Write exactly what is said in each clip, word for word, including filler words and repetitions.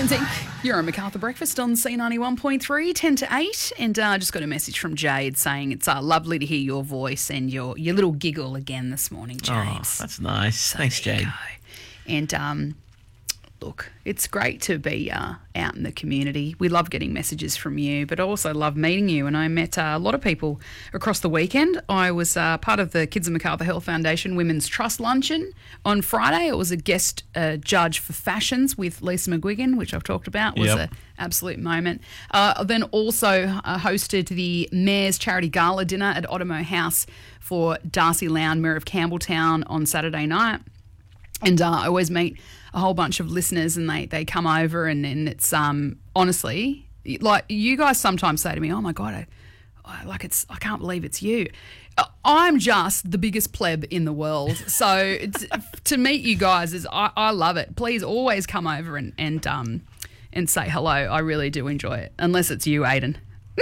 Aidens Incorporated. You're on Macarthur Breakfast on C ninety-one point three, ten to eight. And I uh, just got a message from Jade saying it's uh, lovely to hear your voice and your, your little giggle again this morning, James. Oh, that's nice. So Thanks, there you Jade. go. And um, look, it's great to be uh, out in the community. We love getting messages from you, but I also love meeting you. And I met uh, a lot of people across the weekend. I was uh, part of the Kids of Macarthur Health Foundation Women's Trust Luncheon on Friday. It was a guest uh, judge for fashions with Lisa McGuigan, which I've talked about. It was Yep. an absolute moment. Uh, then also uh, hosted the Mayor's Charity Gala dinner at Otomo House for Darcy Lown, Mayor of Campbelltown, on Saturday night. And uh, I always meet a whole bunch of listeners and they, they come over and, and it's um honestly, like you guys sometimes say to me, oh my God, I, I, like it's, I can't believe it's you. I'm just the biggest pleb in the world. So it's, to meet you guys, is I, I love it. Please always come over and, and, um, and say hello. I really do enjoy it. Unless it's you, Aiden.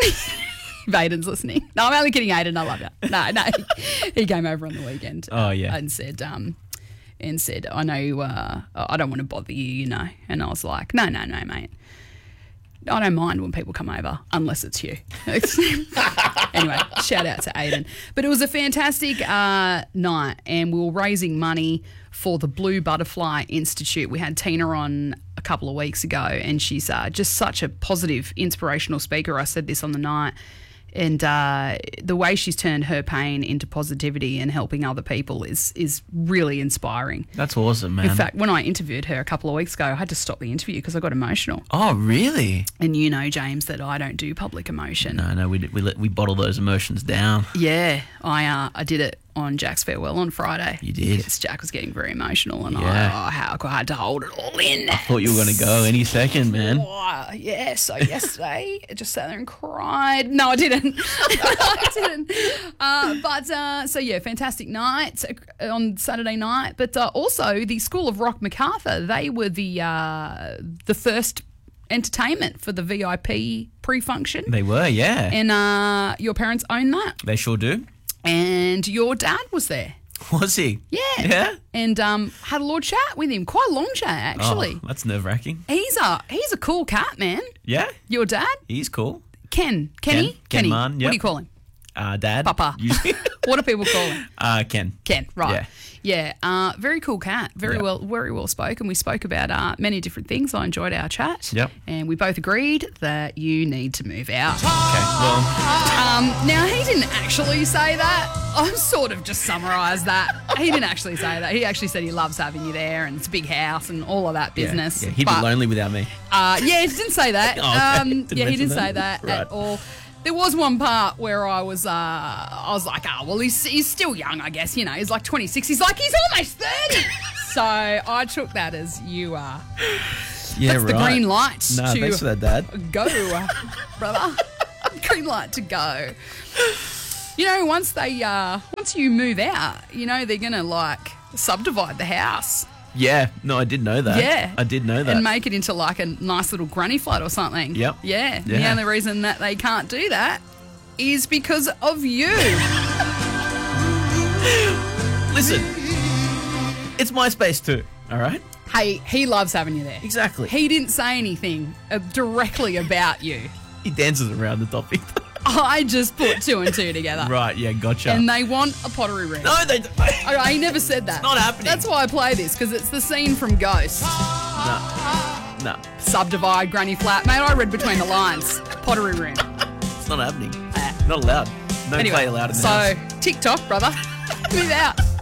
If Aiden's listening. No, I'm only kidding, Aiden. I love you. No, no. He came over on the weekend. Oh, yeah. And said, um, and said, I know, uh, I don't want to bother you, you know. And I was like, no, no, no, mate. I don't mind when people come over, unless it's you. Anyway, shout out to Aiden. But it was a fantastic uh, night, and we were raising money for the Blue Butterfly Institute. We had Tina on a couple of weeks ago, and she's uh, just such a positive, inspirational speaker. I said this on the night. And uh, the way she's turned her pain into positivity and helping other people is is really inspiring. That's awesome, man. In fact, when I interviewed her a couple of weeks ago, I had to stop the interview because I got emotional. Oh, really? And you know, James, that I don't do public emotion. No, no, we we let, we bottle those emotions down. Yeah, I uh, I did it on Jack's farewell on Friday. You did? Because Jack was getting very emotional and Yeah. I, oh, how I had to hold it all in. I thought you were going to go any second, man. Oh, yeah, so yesterday I just sat there and cried. No, I didn't. I didn't. Uh, but, uh, so yeah, fantastic night on Saturday night. But uh, also the School of Rock Macarthur, they were the uh, the first entertainment for the V I P pre-function. They were, yeah. And uh, your parents own that. They sure do. And your dad was there. Was he? Yeah. Yeah? And um, had a little chat with him. Quite a long chat, actually. Oh, that's nerve-wracking. He's a he's a cool cat, man. Yeah? Your dad? He's cool. Ken. Kenny? Ken. Kenny. Ken Mann, What yep. do you call him? Uh, Dad? Papa. Usually. What do people call him? uh, Ken. Ken, right. Yeah. Yeah, uh, very cool cat. Very Yep. well very well spoken. We spoke about uh, many different things. I enjoyed our chat. Yep. And we both agreed that you need to move out. Okay, well, Um, now, he didn't actually say that. I've sort of just summarised that. He didn't actually say that. He actually said he loves having you there and it's a big house and all of that yeah, business. yeah, he'd But, be lonely without me. Uh, yeah, he didn't say that. Oh, okay. um, Didn't yeah, he mention didn't that. say that Right. at all. There was one part where I was, uh, I was like, oh, well, he's, he's still young, I guess. You know, he's like twenty-six. He's like, he's almost thirty. So I took that as you are. Yeah, That's right. the green light No, to thanks for that, Dad. go, brother. Green light to go. You know, once they, uh, once you move out, you know, they're gonna like subdivide the house. Yeah, no, I did know that. Yeah. I did know that. And make it into like a nice little granny flat or something. Yep. Yeah. The Yeah. only reason that they can't do that is because of you. Listen, it's my space too, all right? Hey, he loves having you there. Exactly. He didn't say anything uh, directly about you. He dances around the topic. I just put two and two together. Right, yeah, gotcha. And they want a pottery room. no, they don't. I, I never said that. It's not happening. That's why I play this, because it's the scene from Ghost. No, no, Subdivide, granny flat. Mate, I read between the lines. Pottery room. it's not happening. Not allowed. No Anyway, play allowed in the so house. TikTok, brother. Move out.